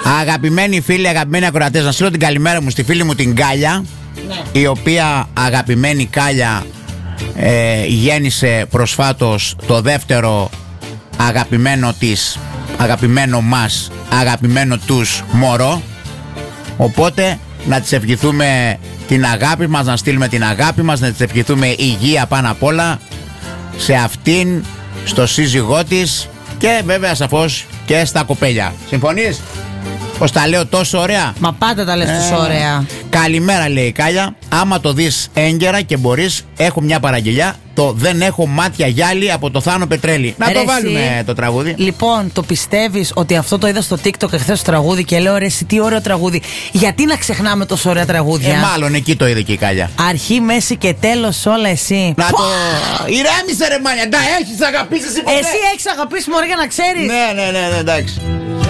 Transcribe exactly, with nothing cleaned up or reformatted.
Αγαπημένοι φίλοι, αγαπημένοι ακροατές, να στείλω την καλημέρα μου στη φίλη μου την Κάλια, ναι. Η οποία αγαπημένη Κάλια ε, γέννησε προσφάτως το δεύτερο αγαπημένο της, αγαπημένο μας, αγαπημένο τους μωρό. Οπότε να της ευχηθούμε την αγάπη μας, να στείλουμε την αγάπη μας, να της ευχηθούμε υγεία πάνω απ' όλα σε αυτήν, στο σύζυγό της και βέβαια σαφώς και στα κοπέλια. Συμφωνείς? Πως τα λέω τόσο ωραία? Μα πάντα τα λες ε, τόσο ωραία. Καλημέρα, λέει η Κάλια. Άμα το δεις έγκαιρα και μπορείς, έχω μια παραγγελιά. Το Δεν έχω μάτια γυάλι από το Θάνο Πετρέλη. Να ρε το βάλουμε εσύ, το τραγούδι. Λοιπόν, το πιστεύεις ότι αυτό το είδα στο TikTok εχθές το τραγούδι και λέω ρε εσύ τι ωραίο τραγούδι. Γιατί να ξεχνάμε τόσο ωραία τραγούδια? Ε, μάλλον εκεί το είδε και η Κάλια. Αρχή, μέση και τέλος όλα εσύ. Να το. Ηρέμησε ρε μάνια. Τα έχεις αγαπήσει εσύ ποτέ? Εσύ έχεις αγαπήσει μωρέ για να ξέρεις. Ναι, ναι, ναι, ναι, εντάξει.